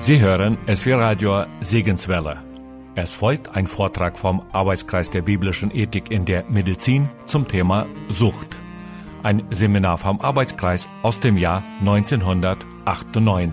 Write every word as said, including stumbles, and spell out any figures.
Sie hören S V Radio Segenswelle. Es folgt ein Vortrag vom Arbeitskreis der biblischen Ethik in der Medizin zum Thema Sucht. Ein Seminar vom Arbeitskreis aus dem Jahr neunzehnhundertachtundneunzig.